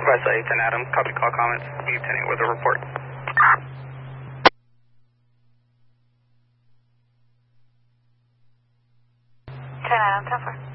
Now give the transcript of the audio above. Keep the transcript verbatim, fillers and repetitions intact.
West side, ten Adam, copy call comments, Lieutenant with a report. ten Adam, ten four.